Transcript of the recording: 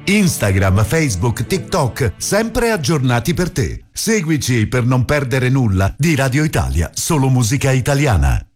Instagram, Facebook, TikTok, sempre aggiornati per te. Seguici per non perdere nulla di Radio Italia, solo musica italiana.